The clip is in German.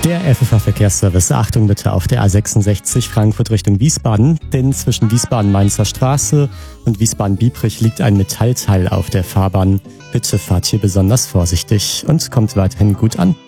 Der FFH-Verkehrsservice. Achtung bitte auf der A66 Frankfurt Richtung Wiesbaden, denn zwischen Wiesbaden-Mainzer Straße und Wiesbaden-Biebrich liegt ein Metallteil auf der Fahrbahn. Bitte fahrt hier besonders vorsichtig und kommt weiterhin gut an.